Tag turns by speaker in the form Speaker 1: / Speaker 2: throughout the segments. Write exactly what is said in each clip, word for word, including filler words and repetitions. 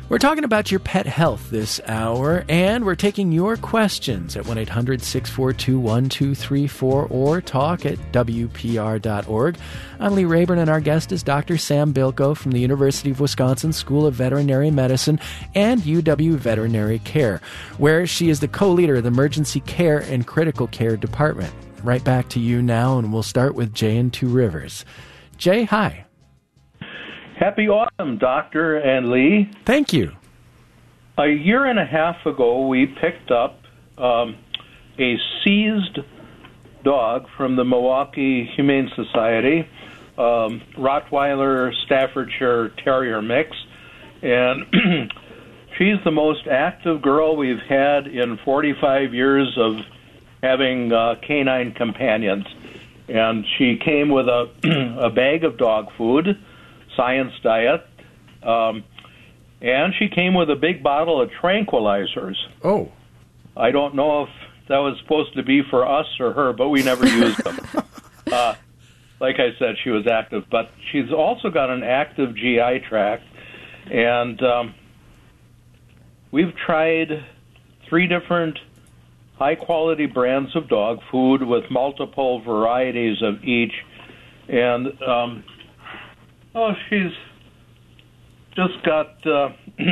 Speaker 1: We're talking about your pet health this hour, and we're taking your questions at one eight hundred six four two one two three four or talk at W P R dot org. I'm Lee Rayburn, and our guest is Doctor Sam Bilko from the University of Wisconsin School of Veterinary Medicine and U W Veterinary Care, where she is the co-leader of the Emergency Care and Critical Care Department. Right back to you now, and we'll start with Jay in Two Rivers. Jay, hi.
Speaker 2: Happy autumn, Doctor and Lee.
Speaker 1: Thank you.
Speaker 2: A year and a half ago, we picked up um, a seized dog from the Milwaukee Humane Society, um, Rottweiler Staffordshire Terrier mix, and she's the most active girl we've had in forty-five years of having uh, canine companions. And she came with a, a bag of dog food, Science Diet, um, and she came with a big bottle of tranquilizers.
Speaker 1: Oh.
Speaker 2: I don't know if that was supposed to be for us or her, but we never used them. Uh, like I said, she was active, but she's also got an active G I tract, and um, we've tried three different high-quality brands of dog food with multiple varieties of each, and um, oh, she's just got, uh,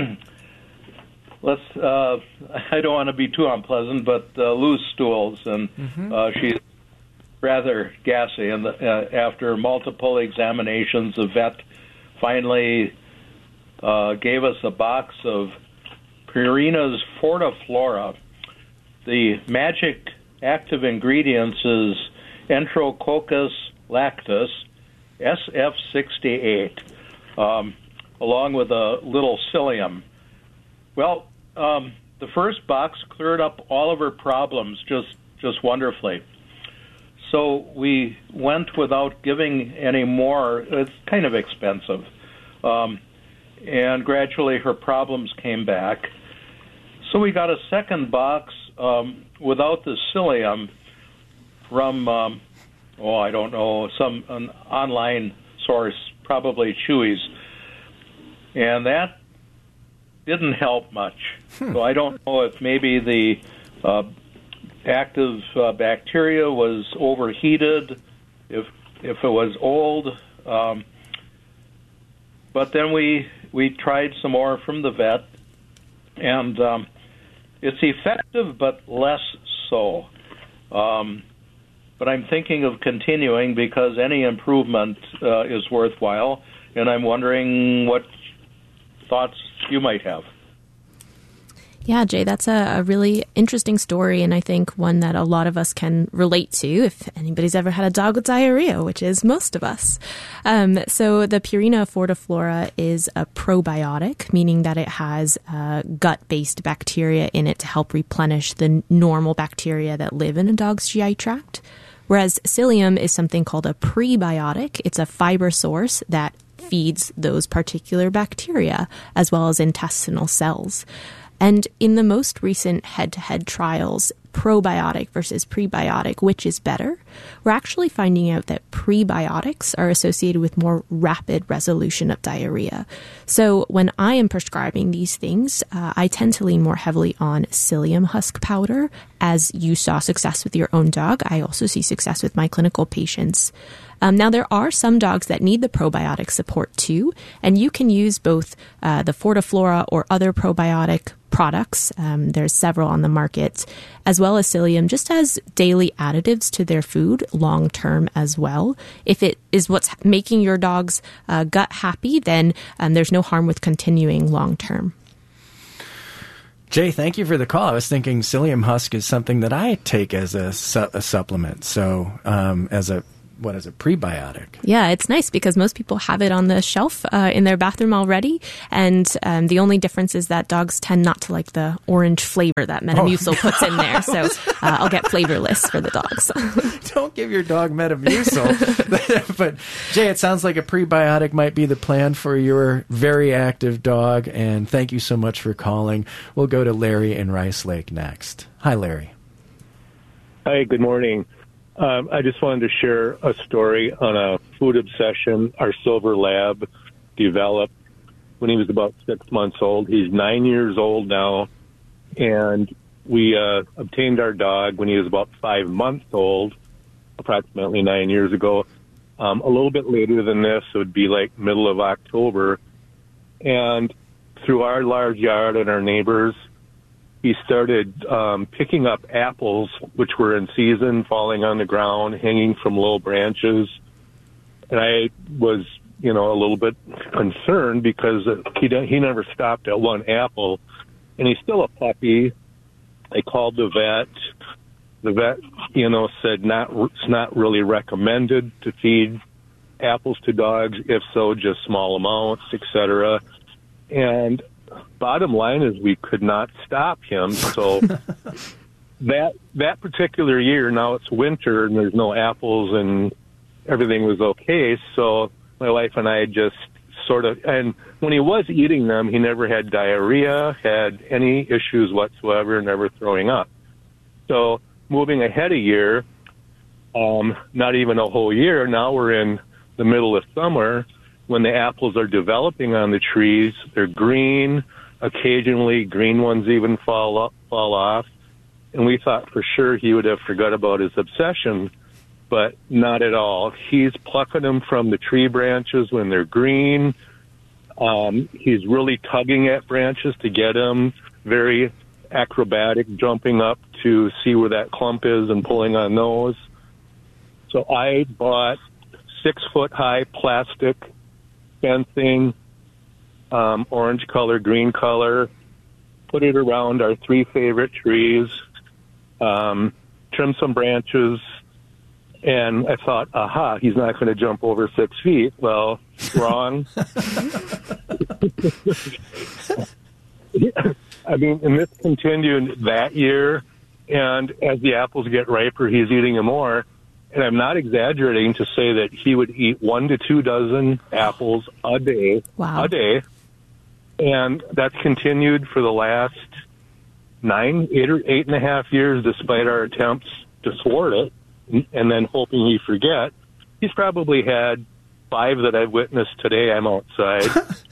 Speaker 2: let's, uh, I don't want to be too unpleasant, but uh, loose stools, and mm-hmm. uh, she's rather gassy. And the, uh, after multiple examinations, the vet finally uh, gave us a box of Purina's Fortiflora. The magic active ingredients is Enterococcus lactis, S F sixty-eight, um, along with a little psyllium. Well, um, the first box cleared up all of her problems just, just wonderfully. So we went without giving any more. It's kind of expensive. Um, and gradually her problems came back. So we got a second box um, without the psyllium from... Um, oh, I don't know, some an online source, probably Chewy's. And that didn't help much. Hmm. So I don't know if maybe the uh, active uh, bacteria was overheated, if if it was old. Um, but then we, we tried some more from the vet, and um, it's effective but less so. Um But I'm thinking of continuing because any improvement uh, is worthwhile, and I'm wondering what thoughts you might have.
Speaker 3: Yeah, Jay, that's a, a really interesting story, and I think one that a lot of us can relate to if anybody's ever had a dog with diarrhea, which is most of us. Um, so the Purina Fortiflora is a probiotic, meaning that it has uh, gut-based bacteria in it to help replenish the normal bacteria that live in a dog's G I tract. Whereas psyllium is something called a prebiotic. It's a fiber source that feeds those particular bacteria as well as intestinal cells. And in the most recent head-to-head trials, probiotic versus prebiotic, which is better, we're actually finding out that prebiotics are associated with more rapid resolution of diarrhea. So when I am prescribing these things, uh, I tend to lean more heavily on psyllium husk powder. As you saw success with your own dog, I also see success with my clinical patients. Um, now, there are some dogs that need the probiotic support too, and you can use both uh, the Fortiflora or other probiotic products. Um, there's several on the market, as well as psyllium, just as daily additives to their food long term as well. If it is what's making your dog's uh, gut happy, then um, there's no harm with continuing long term.
Speaker 1: Jay, thank you for the call. I was thinking psyllium husk is something that I take as a, su- a supplement. So um, as a what is it, prebiotic?
Speaker 3: Yeah, it's nice because most people have it on the shelf uh, in their bathroom already. And um, the only difference is that dogs tend not to like the orange flavor that Metamucil oh, puts in there. So uh, I'll get flavorless for the dogs.
Speaker 1: Don't give your dog Metamucil. But Jay, it sounds like a prebiotic might be the plan for your very active dog. And thank you so much for calling. We'll go to Larry in Rice Lake next. Hi, Larry.
Speaker 4: Hi, good morning. Um, I just wanted to share a story on a food obsession our Silver Lab developed when he was about six months old. He's nine years old now, and we uh, obtained our dog when he was about five months old, approximately nine years ago. Um, a little bit later than this, it would be like middle of October. And through our large yard and our neighbors, he started um, picking up apples, which were in season, falling on the ground, hanging from low branches. And I was, you know, a little bit concerned because he he never stopped at one apple. And he's still a puppy. I called the vet. The vet, you know, said not it's not really recommended to feed apples to dogs. If so, just small amounts, et cetera. And bottom line is we could not stop him. So that that particular year, now it's winter and there's no apples and everything was okay. So my wife and I just sort of, and when he was eating them, he never had diarrhea, had any issues whatsoever, never throwing up. So moving ahead a year, um, not even a whole year, now we're in the middle of summer when the apples are developing on the trees. They're green. Occasionally, green ones even fall up, fall off. And we thought for sure he would have forgot about his obsession, but not at all. He's plucking them from the tree branches when they're green. Um, he's really tugging at branches to get them, very acrobatic, jumping up to see where that clump is and pulling on those. So I bought six-foot-high plastic fencing, um, orange color, green color, put it around our three favorite trees, um, trimmed some branches, and I thought, aha, he's not going to jump over six feet. Well, wrong. I mean, and this continued that year, and as the apples get riper, he's eating them more. And I'm not exaggerating to say that he would eat one to two dozen apples a day,
Speaker 3: wow.
Speaker 4: a day. And that's continued for the last nine, eight or eight and a half years, despite our attempts to thwart it, and then hoping he forget. He's probably had five that I've witnessed today. I'm outside.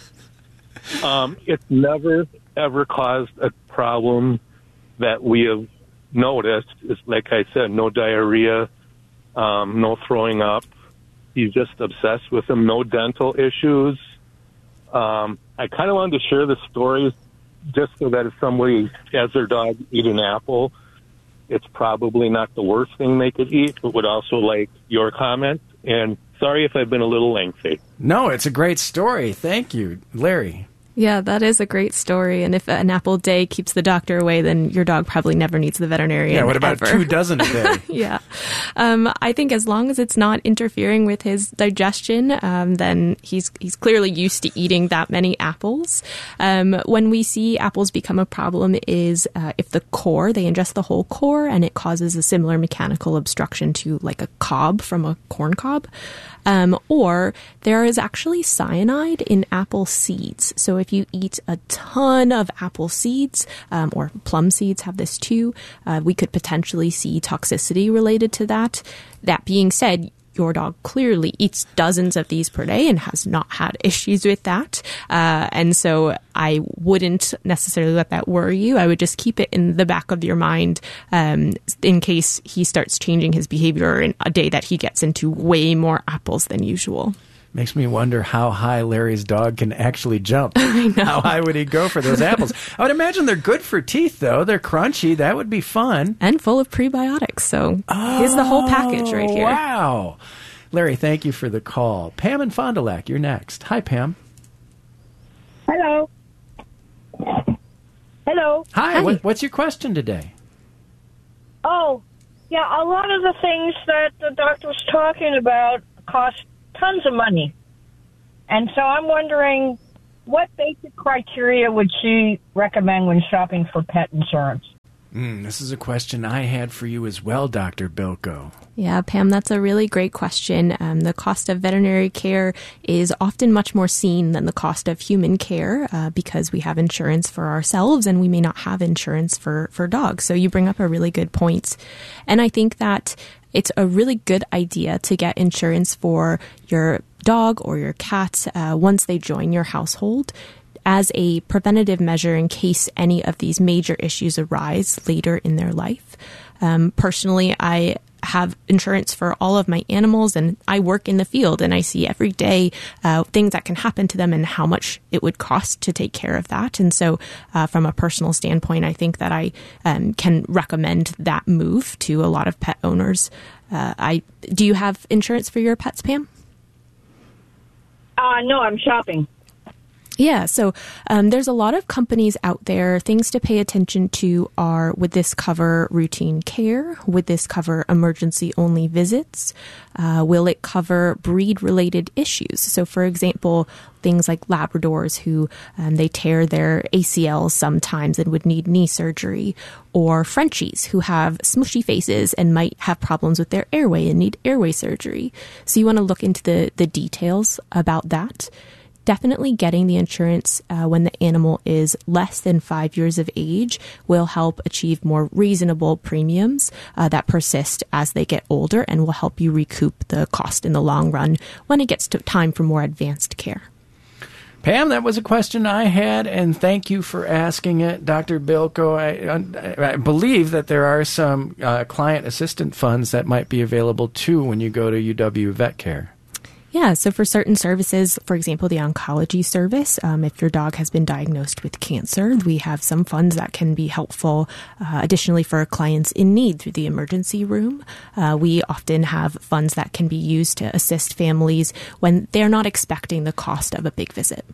Speaker 4: um, it's never, ever caused a problem that we have noticed. It's like I said, no diarrhea, um, no throwing up. He's just obsessed with them. No dental issues. Um, I kind of wanted to share this story just so that if somebody has their dog eat an apple, it's probably not the worst thing they could eat, but would also like your comment. And sorry if I've been a little lengthy.
Speaker 1: No, it's a great story. Thank you, Larry.
Speaker 3: Yeah, that is a great story. And if an apple a day keeps the doctor away, then your dog probably never needs the veterinarian.
Speaker 1: Yeah, what about
Speaker 3: ever.
Speaker 1: two dozen a day?
Speaker 3: Yeah. Um, I think as long as it's not interfering with his digestion, um, then he's he's clearly used to eating that many apples. Um, when we see apples become a problem is uh, if the core, they ingest the whole core, and it causes a similar mechanical obstruction to like a cob from a corn cob. Um, or there is actually cyanide in apple seeds. So if you eat a ton of apple seeds, um, or plum seeds have this too, uh, we could potentially see toxicity related to that. That being said, your dog clearly eats dozens of these per day and has not had issues with that. Uh, and so I wouldn't necessarily let that worry you. I would just keep it in the back of your mind um, in case he starts changing his behavior in a day that he gets into way more apples than usual.
Speaker 1: Makes me wonder how high Larry's dog can actually jump.
Speaker 3: I know.
Speaker 1: How high would he go for those apples? I would imagine they're good for teeth, though. They're crunchy. That would be fun.
Speaker 3: And full of prebiotics. So oh, here's the whole package right here.
Speaker 1: Wow. Larry, thank you for the call. Pam and Fond du Lac, you're next. Hi, Pam.
Speaker 5: Hello. Hello.
Speaker 1: Hi.
Speaker 3: Hi.
Speaker 1: What, what's your question today?
Speaker 5: Oh, yeah, a lot of the things that the doctor was talking about cost tons of money. And so I'm wondering, what basic criteria would she recommend when shopping for pet insurance?
Speaker 1: Mm, this is a question I had for you as well, Doctor Bilko.
Speaker 3: Yeah, Pam, that's a really great question. Um, the cost of veterinary care is often much more seen than the cost of human care uh, because we have insurance for ourselves and we may not have insurance for, for dogs. So you bring up a really good point. And I think that it's a really good idea to get insurance for your dog or your cat uh, once they join your household, as a preventative measure in case any of these major issues arise later in their life. Um, personally, I have insurance for all of my animals, and I work in the field and I see every day uh, things that can happen to them and how much it would cost to take care of that. And so uh, from a personal standpoint, I think that I um, can recommend that move to a lot of pet owners. Uh, I do you have insurance for your pets, Pam?
Speaker 5: Uh, no, I'm shopping.
Speaker 3: Yeah, so um, there's a lot of companies out there. Things to pay attention to are, would this cover routine care? Would this cover emergency-only visits? Uh, will it cover breed-related issues? So, for example, things like Labradors who um, they tear their A C Ls sometimes and would need knee surgery, or Frenchies who have smushy faces and might have problems with their airway and need airway surgery. So you want to look into the, the details about that. Definitely getting the insurance uh, when the animal is less than five years of age will help achieve more reasonable premiums uh, that persist as they get older and will help you recoup the cost in the long run when it gets to time for more advanced care.
Speaker 1: Pam, that was a question I had, and thank you for asking it. Doctor Bilko, I, I believe that there are some uh, client assistant funds that might be available too when you go to U W Vet Care.
Speaker 3: Yeah, so for certain services, for example, the oncology service, um, if your dog has been diagnosed with cancer, we have some funds that can be helpful. Uh, additionally, for clients in need through the emergency room, uh, we often have funds that can be used to assist families when they're not expecting the cost of a big visit.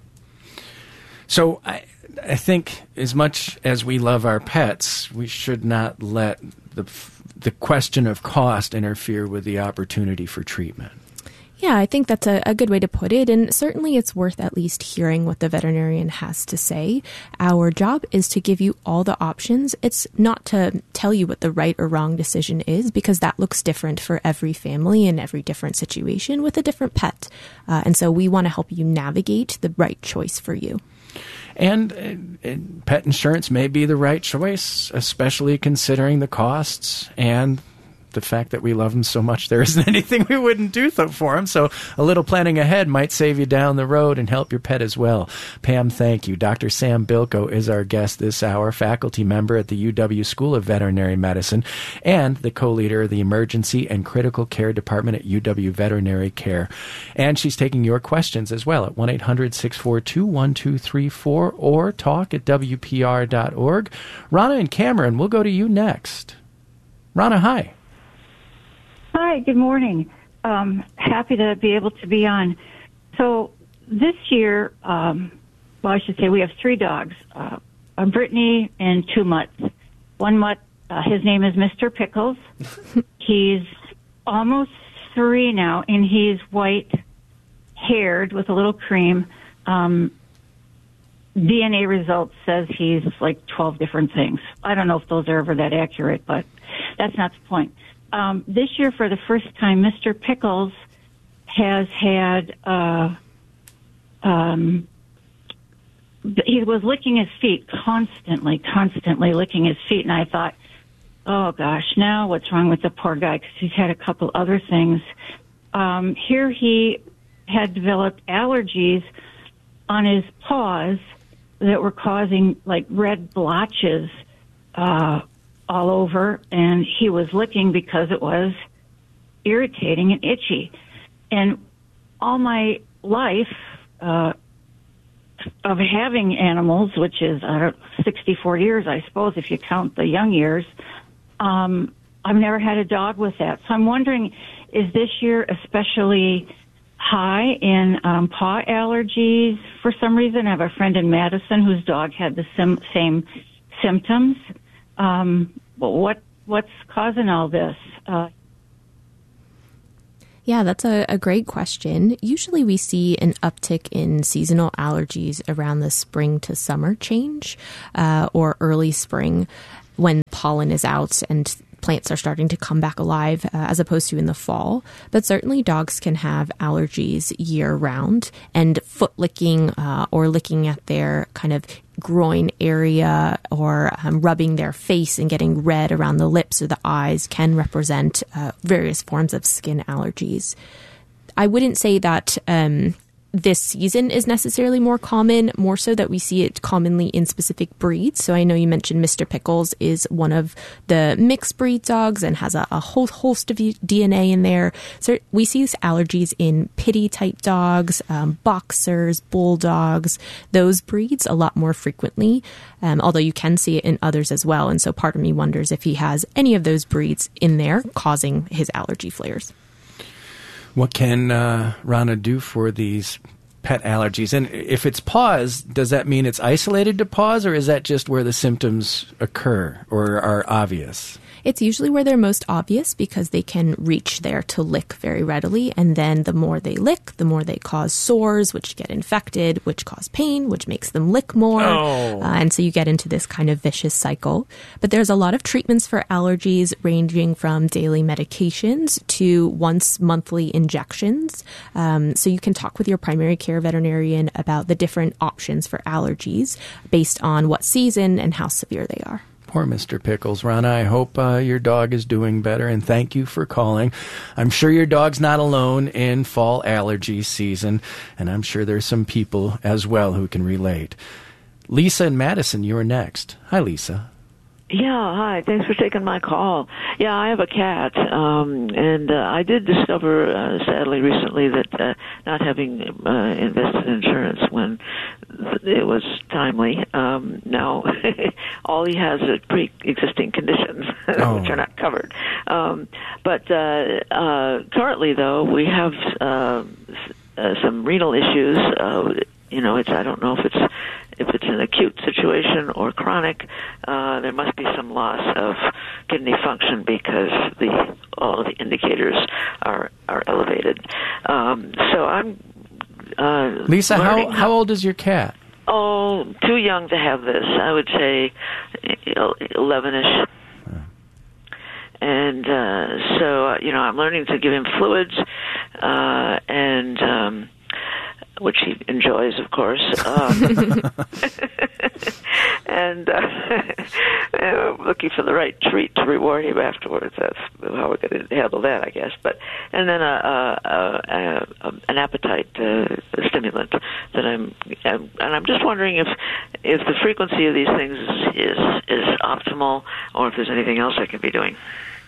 Speaker 1: So I, I think as much as we love our pets, we should not let the the question of cost interfere with the opportunity for treatment.
Speaker 3: Yeah, I think that's a, a good way to put it, and certainly it's worth at least hearing what the veterinarian has to say. Our job is to give you all the options. It's not to tell you what the right or wrong decision is, because that looks different for every family and every different situation with a different pet. Uh, and so we want to help you navigate the right choice for you.
Speaker 1: And uh, pet insurance may be the right choice, especially considering the costs and the fact that we love them so much, there isn't anything we wouldn't do for them. So a little planning ahead might save you down the road and help your pet as well. Pam, thank you. Doctor Sam Bilko is our guest this hour, faculty member at the U W School of Veterinary Medicine and the co-leader of the Emergency and Critical Care Department at U W Veterinary Care. And she's taking your questions as well at one eight hundred six four two one two three four or talk at W P R dot org. Rana and Cameron, we'll go to you next. Rana, hi.
Speaker 6: Hi, good morning. Um, happy to be able to be on. So this year, um, well, I should say we have three dogs, uh, a Brittany and two mutts. One mutt, uh, his name is Mister Pickles. He's almost three now, and he's white-haired with a little cream. Um, D N A results says he's like twelve different things. I don't know if those are ever that accurate, but that's not the point. Um, this year, for the first time, Mister Pickles has had, uh, um, he was licking his feet constantly, constantly licking his feet. And I thought, oh gosh, now what's wrong with the poor guy? Because he's had a couple other things. Um, here he had developed allergies on his paws that were causing like red blotches, uh, all over, and he was licking because it was irritating and itchy. And all my life uh, of having animals, which is I don't, sixty-four years, I suppose, if you count the young years, um, I've never had a dog with that. So I'm wondering, is this year especially high in um, paw allergies? For some reason, I have a friend in Madison whose dog had the sim- same symptoms. Um, what what's causing all this? Uh,
Speaker 3: yeah, that's a, a great question. Usually we see an uptick in seasonal allergies around the spring to summer change uh, or early spring when pollen is out and plants are starting to come back alive uh, as opposed to in the fall. But certainly dogs can have allergies year round, and foot licking uh, or licking at their kind of groin area or um, rubbing their face and getting red around the lips or the eyes can represent uh, various forms of skin allergies. I wouldn't say that um, this season is necessarily more common, more so that we see it commonly in specific breeds. So I know you mentioned Mister Pickles is one of the mixed breed dogs and has a, a whole host of D N A in there. So we see these allergies in pitty type dogs, um, boxers, bulldogs, those breeds a lot more frequently, um, although you can see it in others as well. And so part of me wonders if he has any of those breeds in there causing his allergy flares.
Speaker 1: What can uh, Rana do for these pet allergies? And if it's paws, does that mean it's isolated to paws, or is that just where the symptoms occur or are obvious?
Speaker 3: It's usually where they're most obvious because they can reach there to lick very readily. And then the more they lick, the more they cause sores, which get infected, which cause pain, which makes them lick more. Oh. Uh, and so you get into this kind of vicious cycle. But there's a lot of treatments for allergies ranging from daily medications to once monthly injections. Um, so you can talk with your primary care veterinarian about the different options for allergies based on what season and how severe they are.
Speaker 1: Poor Mister Pickles. Rana, I hope uh, your dog is doing better, and thank you for calling. I'm sure your dog's not alone in fall allergy season, and I'm sure there's some people as well who can relate. Lisa in Madison, you're next. Hi, Lisa.
Speaker 7: Yeah, hi. Thanks for taking my call. Yeah, I have a cat, um, and uh, I did discover, uh, sadly, recently that uh, not having uh, invested in insurance when it was timely, um, now all he has are pre-existing conditions, oh. which are not covered. Um, but uh, uh, currently, though, we have uh, uh, some renal issues. Uh, you know, it's I don't know if it's If it's an acute situation or chronic, uh, there must be some loss of kidney function because the all of the indicators are are elevated. Um, so I'm uh,
Speaker 1: Lisa. How how old is your cat?
Speaker 7: Oh, too young to have this. I would say eleven-ish. And uh, so you know, I'm learning to give him fluids uh, and. Um, which he enjoys, of course. Um, and uh, looking for the right treat to reward him afterwards. That's how we're going to handle that, I guess. But and then a, a, a, a, an appetite uh, stimulant that I'm, I'm, and I'm just wondering if if the frequency of these things is is, is optimal, or if there's anything else I can be doing.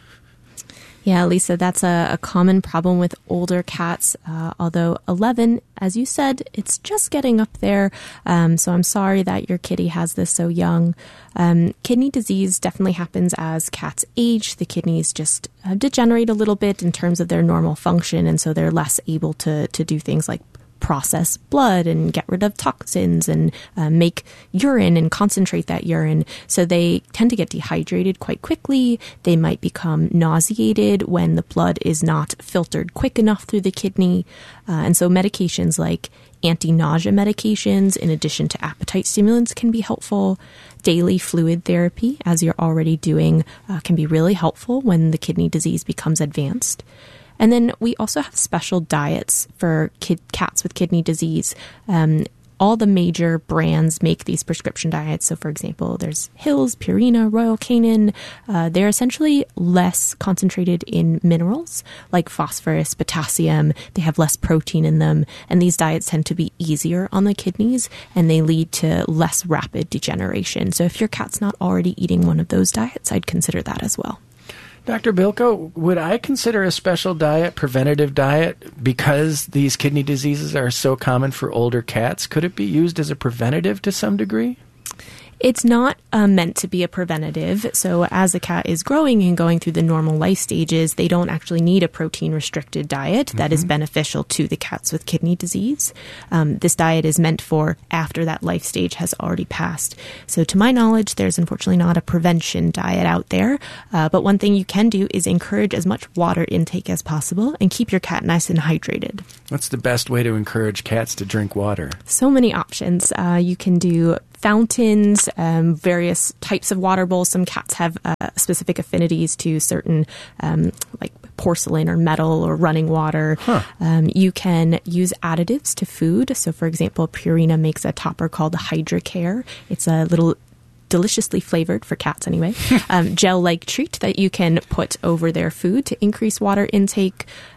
Speaker 3: Yeah, Lisa, that's a, a common problem with older cats, uh, although eleven, as you said, it's just getting up there. Um, so I'm sorry that your kitty has this so young. Um, kidney disease definitely happens as cats age. The kidneys just uh, degenerate a little bit in terms of their normal function, and so they're less able to, to do things like process blood and get rid of toxins and uh, make urine and concentrate that urine. So they tend to get dehydrated quite quickly. They might become nauseated when the blood is not filtered quick enough through the kidney. Uh, and so medications like anti-nausea medications, in addition to appetite stimulants, can be helpful. Daily fluid therapy, as you're already doing, uh, can be really helpful when the kidney disease becomes advanced. And then we also have special diets for kid, cats with kidney disease. Um, all the major brands make these prescription diets. So, for example, there's Hill's, Purina, Royal Canin. Uh, they're essentially less concentrated in minerals like phosphorus, potassium. They have less protein in them. And these diets tend to be easier on the kidneys, and they lead to less rapid degeneration. So if your cat's not already eating one of those diets, I'd consider that as well.
Speaker 1: Doctor Bilko, would I consider a special diet, preventative diet, because these kidney diseases are so common for older cats? Could it be used as a preventative to some degree?
Speaker 3: It's not uh, meant to be a preventative. So as the cat is growing and going through the normal life stages, they don't actually need a protein-restricted diet that mm-hmm. is beneficial to the cats with kidney disease. Um, this diet is meant for after that life stage has already passed. So to my knowledge, there's unfortunately not a prevention diet out there. Uh, but one thing you can do is encourage as much water intake as possible and keep your cat nice and hydrated.
Speaker 1: What's the best way to encourage cats to drink water?
Speaker 3: So many options. Uh, you can do fountains, um, various types of water bowls. Some cats have uh, specific affinities to certain, um, like porcelain or metal or running water. Huh. Um, you can use additives to food. So, for example, Purina makes a topper called HydraCare. It's a little deliciously flavored, for cats anyway, um, gel-like treat that you can put over their food to increase water intake.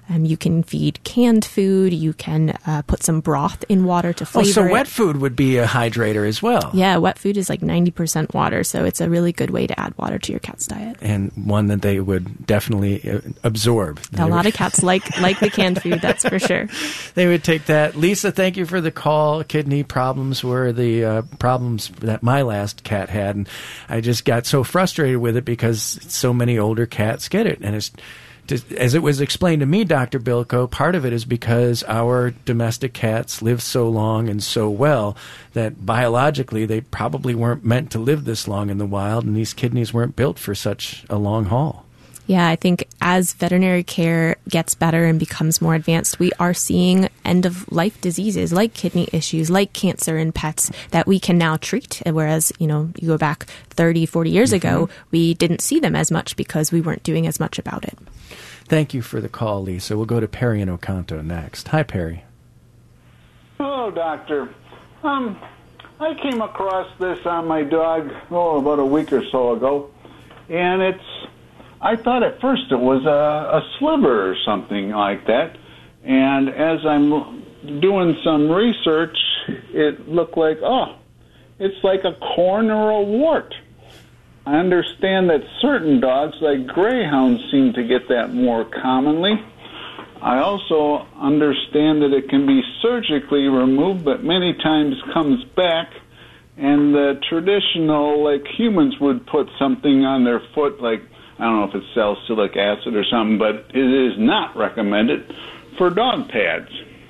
Speaker 3: Um, you can feed canned food. You can uh, put some broth in water to flavor
Speaker 1: it. Oh, so
Speaker 3: it.
Speaker 1: wet food would be a hydrator as well.
Speaker 3: Yeah, wet food is like ninety percent water, so it's a really good way to add water to your cat's diet.
Speaker 1: And one that they would definitely uh, absorb.
Speaker 3: A lot of cats like like the canned food, that's for sure.
Speaker 1: They would take that. Lisa, thank you for the call. Kidney problems were the uh, problems that my last cat had, and I just got so frustrated with it because so many older cats get it. And it's just, as it was explained to me, Doctor Bilko, part of it is because our domestic cats live so long and so well that biologically they probably weren't meant to live this long in the wild, and these kidneys weren't built for such a long haul.
Speaker 3: Yeah, I think as veterinary care gets better and becomes more advanced, we are seeing end-of-life diseases like kidney issues, like cancer in pets that we can now treat. Whereas, you know, you go back thirty, forty years mm-hmm. ago, we didn't see them as much because we weren't doing as much about it.
Speaker 1: Thank you for the call, Lisa. We'll go to Perry in Oconto next. Hi, Perry.
Speaker 8: Hello, Doctor. Um, I came across this on my dog, oh, about a week or so ago, and it's I thought at first it was a, a sliver or something like that. And as I'm doing some research, it looked like, oh, it's like a corn or a wart. I understand that certain dogs, like greyhounds, seem to get that more commonly. I also understand that it can be surgically removed, but many times comes back. And the traditional, like humans would put something on their foot, like I don't know if it's salicylic acid or something, but it is not recommended for dog pads.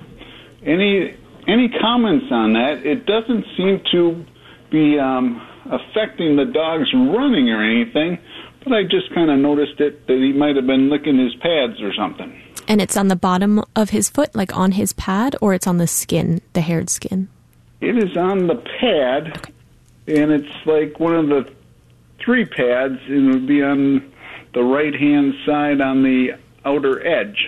Speaker 8: Any any comments on that? It doesn't seem to be um, affecting the dog's running or anything, but I just kind of noticed it that he might have been licking his pads or something.
Speaker 3: And it's on the bottom of his foot, like on his pad, or it's on the skin, the haired skin?
Speaker 8: It is on the pad, okay. And it's like one of the three pads, and it would be on the right-hand side on the outer edge.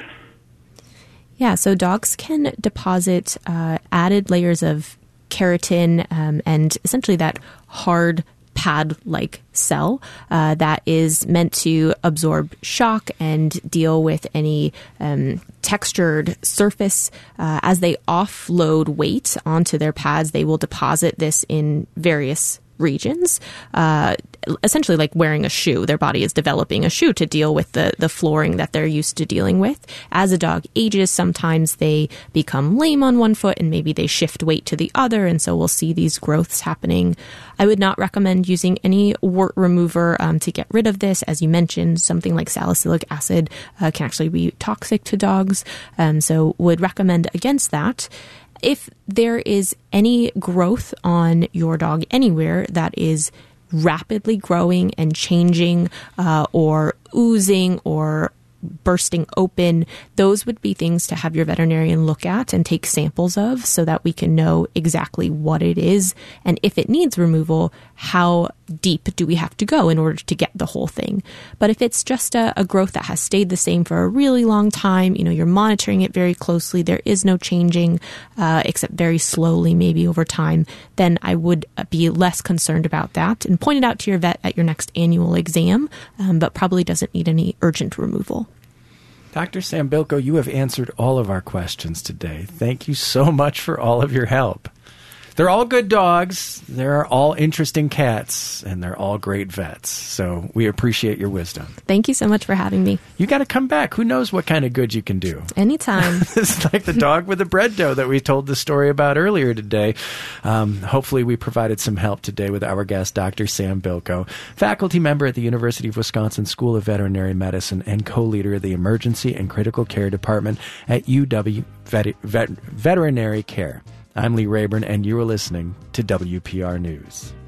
Speaker 3: Yeah, so dogs can deposit uh, added layers of keratin um, and essentially that hard pad-like cell uh, that is meant to absorb shock and deal with any um, textured surface. Uh, as they offload weight onto their pads, they will deposit this in various regions, uh, essentially like wearing a shoe. Their body is developing a shoe to deal with the, the flooring that they're used to dealing with. As a dog ages, sometimes they become lame on one foot and maybe they shift weight to the other, and so we'll see these growths happening. I would not recommend using any wart remover um, to get rid of this. As you mentioned, something like salicylic acid uh, can actually be toxic to dogs, um, so would recommend against that. If there is any growth on your dog anywhere that is rapidly growing and changing uh, or oozing or bursting open, those would be things to have your veterinarian look at and take samples of so that we can know exactly what it is. And if it needs removal, how deep do we have to go in order to get the whole thing? But if it's just a, a growth that has stayed the same for a really long time, you know, you're monitoring it very closely, there is no changing, uh, except very slowly, maybe over time, then I would be less concerned about that and point it out to your vet at your next annual exam, um, but probably doesn't need any urgent removal.
Speaker 1: Doctor Sam Bilko, you have answered all of our questions today. Thank you so much for all of your help. They're all good dogs, they're all interesting cats, and they're all great vets. So we appreciate your wisdom.
Speaker 3: Thank you so much for having me.
Speaker 1: You got to come back. Who knows what kind of good you can do?
Speaker 3: Anytime.
Speaker 1: This is like the dog with the bread dough that we told the story about earlier today. Um, hopefully we provided some help today with our guest, Doctor Sam Bilko, faculty member at the University of Wisconsin School of Veterinary Medicine and co-leader of the Emergency and Critical Care Department at U W Vet- Vet- Veterinary Care. I'm Lee Rayburn, and you are listening to W P R News.